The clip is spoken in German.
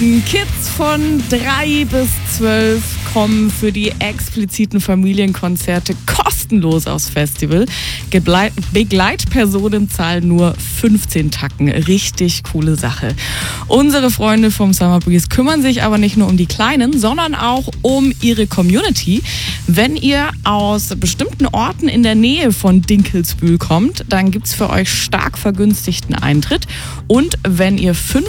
Weihnachten. Kids von 3 bis 12 kommen für die expliziten Familienkonzerte kostenlos aufs Festival. Begleitpersonen zahlen nur 15 Tacken. Richtig coole Sache. Unsere Freunde vom Summer Breeze kümmern sich aber nicht nur um die Kleinen, sondern auch um ihre Community. Wenn ihr aus bestimmten Orten in der Nähe von Dinkelsbühl kommt, dann gibt's für euch stark vergünstigten Eintritt. Und wenn ihr 5